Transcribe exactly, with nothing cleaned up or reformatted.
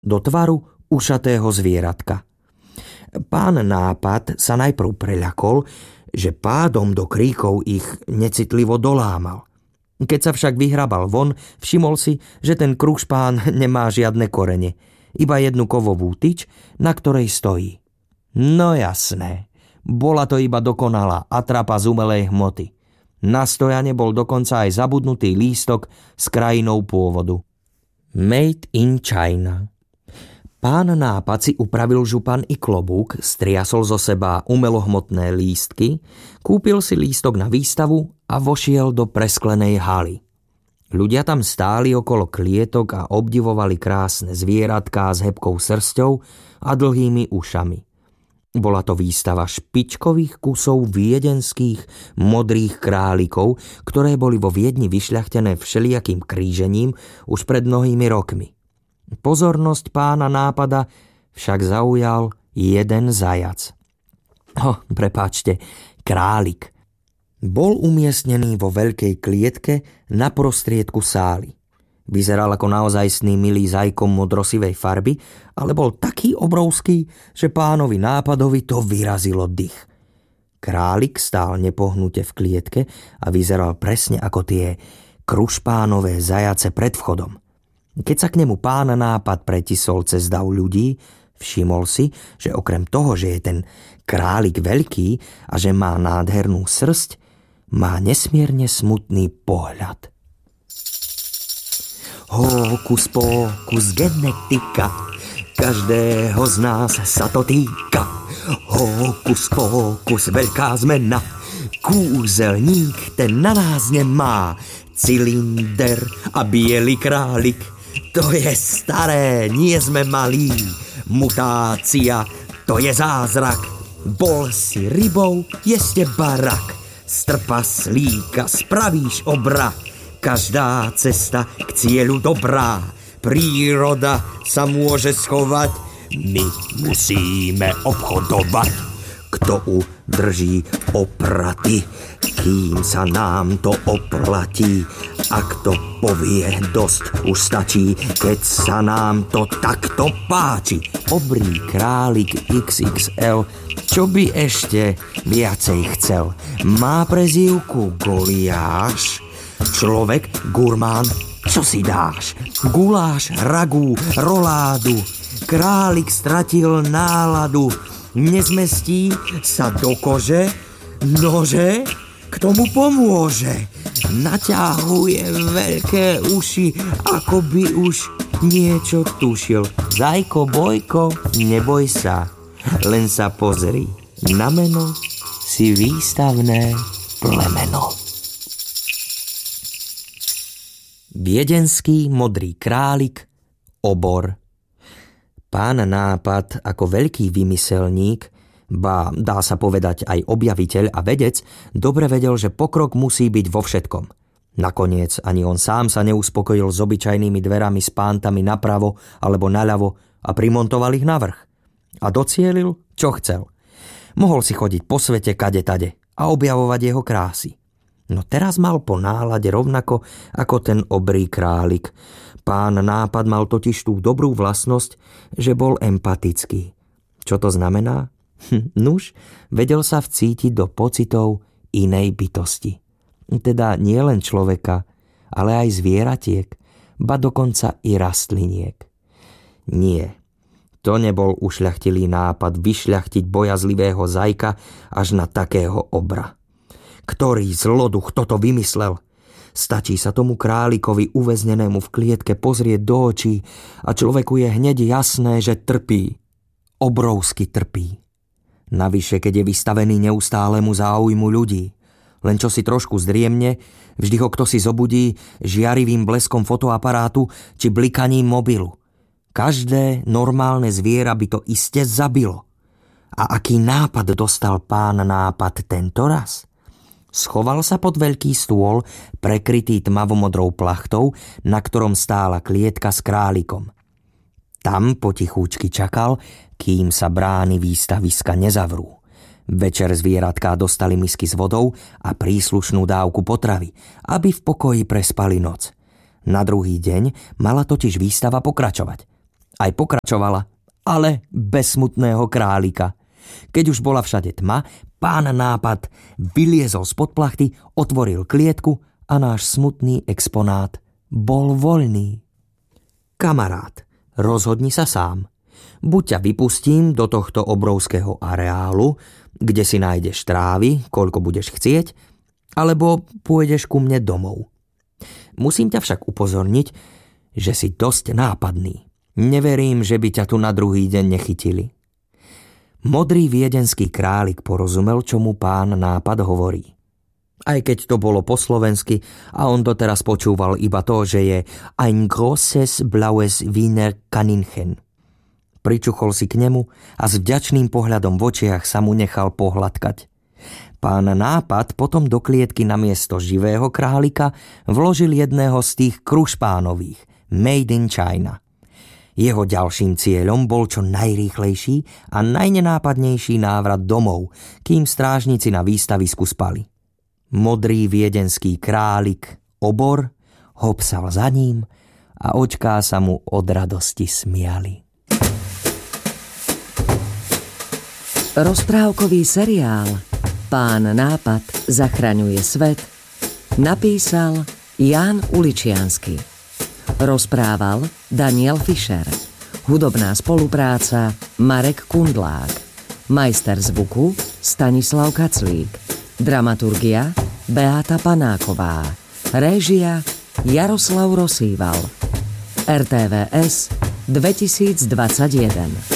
do tvaru ušatého zvieratka. Pán Nápad sa najprv preľakol, že pádom do kríkov ich necitlivo dolámal. Keď sa však vyhrabal von, všimol si, že ten krušpán nemá žiadne korene, iba jednu kovovú tyč, na ktorej stojí. No jasné, bola to iba dokonalá atrapa z umelej hmoty. Na stojane bol dokonca aj zabudnutý lístok s krajinou pôvodu. Made in China. Pán Nápad si upravil župan i klobúk, striasol zo seba umelohmotné lístky, kúpil si lístok na výstavu a vošiel do presklenej haly. Ľudia tam stáli okolo klietok a obdivovali krásne zvieratká s hebkou srsťou a dlhými ušami. Bola to výstava špičkových kusov viedenských modrých králikov, ktoré boli vo Viedni vyšľachtené všelijakým krížením už pred mnohými rokmi. Pozornosť pána Nápada však zaujal jeden zajac. Ho, prepáčte, králik. Bol umiestnený vo veľkej klietke na prostriedku sály. Vyzeral ako naozajstný milý zajkom modrosivej farby, ale bol taký obrovský, že pánovi Nápadovi to vyrazilo dych. Králik stál nepohnuté v klietke a vyzeral presne ako tie krušpánové zajace pred vchodom. Keď sa k nemu pán Nápad pretisol cez dav ľudí, všimol si, že okrem toho, že je ten králik veľký a že má nádhernú srsť, má nesmierne smutný pohľad. Hokus pokus genetika, každého z nás sa to týka. Hokus pokus veľká zmena, kúzelník ten na nás nemá. Cylinder a biely králik, to je staré, nie sme malí. Mutácia, to je zázrak, bol si rybou, jeste barak. Z trpaslíka spravíš obrak. Každá cesta k cieľu dobrá. Príroda sa môže schovať, my musíme obchodovať. Kto udrží opraty, kým sa nám to oplatí. A kto povie dosť, už stačí, keď sa nám to takto páči. Obrý králik iks iks el, čo by ešte viacej chcel? Má prezývku Goliáš. Človek, gurmán, čo si dáš? Guláš, ragu, roládu. Králik stratil náladu. Nezmestí sa do kože, nože, k tomu pomôže. Naťahuje veľké uši, ako by už niečo tušil. Zajko, bojko, neboj sa, len sa pozri. Na meno si výstavné plemeno. Viedenský modrý králik, obor. Pán Nápad ako veľký vymyselník, ba dá sa povedať aj objaviteľ a vedec, dobre vedel, že pokrok musí byť vo všetkom. Nakoniec ani on sám sa neuspokojil s obyčajnými dverami s pántami napravo alebo naľavo a primontoval ich navrch. A docielil, čo chcel. Mohol si chodiť po svete kade-tade a objavovať jeho krásy. No teraz mal po nálade rovnako ako ten obrý králik. Pán Nápad mal totiž tú dobrú vlastnosť, že bol empatický. Čo to znamená? Nuž, vedel sa vcítiť do pocitov inej bytosti. Teda nie len človeka, ale aj zvieratiek, ba dokonca i rastliniek. Nie, to nebol ušľachtilý nápad vyšľachtiť bojazlivého zajka až na takého obra. Ktorý zloduch toto vymyslel? Stačí sa tomu králikovi uväznenému v klietke pozrieť do očí a človeku je hneď jasné, že trpí. Obrovsky trpí. Navyše, keď je vystavený neustálemu záujmu ľudí. Len čo si trošku zdriemne, vždy ho kto si zobudí žiarivým bleskom fotoaparátu či blikaním mobilu. Každé normálne zviera by to iste zabilo. A aký nápad dostal pán Nápad tento raz? Schoval sa pod veľký stôl, prekrytý tmavomodrou plachtou, na ktorom stála klietka s králikom. Tam potichúčky čakal, kým sa brány výstaviska nezavrú. Večer zvieratká dostali misky s vodou a príslušnú dávku potravy, aby v pokoji prespali noc. Na druhý deň mala totiž výstava pokračovať. Aj pokračovala, ale bez smutného králika. Keď už bola všade tma, pán Nápad vyliezol spod plachty, otvoril klietku a náš smutný exponát bol voľný. Kamarát, rozhodni sa sám. Buď ťa vypustím do tohto obrovského areálu, kde si nájdeš trávy, koľko budeš chcieť, alebo pôjdeš ku mne domov. Musím ťa však upozorniť, že si dosť nápadný. Neverím, že by ťa tu na druhý deň nechytili. Modrý viedenský králik porozumel, čo mu pán Nápad hovorí. Aj keď to bolo po slovensky a on doteraz počúval iba to, že je ein großes blaues Wiener Kaninchen. Pričuchol si k nemu a s vďačným pohľadom v očiach sa mu nechal pohľadkať. Pán Nápad potom do klietky namiesto živého králika vložil jedného z tých krušpánových, made in China. Jeho ďalším cieľom bol čo najrýchlejší a najnenápadnejší návrat domov, kým strážnici na výstavisku spali. Modrý viedenský králik, Obor, hopsal za ním a očká sa mu od radosti smiali. Rozprávkový seriál Pán Nápad zachraňuje svet napísal Ján Uličiansky. Rozprával Daniel Fischer. Hudobná spolupráca Marek Kundlák. Majster zvuku Stanislav Kaclík. Dramaturgia Beáta Panáková. Réžia Jaroslav Rosýval. er té vé es dvetisícdvadsaťjeden.